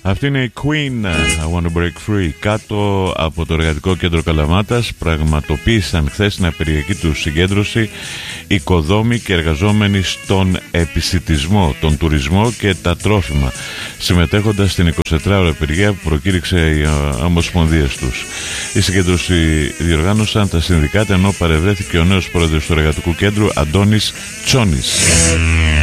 Αυτή είναι η Queen, I Want to Break Free. Κάτω από το Εργατικό Κέντρο Καλαμάτας πραγματοποίησαν χθες την απεργιακή του συγκέντρωση οικοδόμοι και εργαζόμενοι στον επισιτισμό, τον τουρισμό και τα τρόφιμα, συμμετέχοντας στην 24ωρα απεργία που προκήρυξε η Ομοσπονδία τους. Η συγκέντρωση διοργάνωσαν τα συνδικάτα, ενώ παρευρέθηκε ο νέος πρόεδρος του Εργατικού Κέντρου, Αντώνης Τσόνης.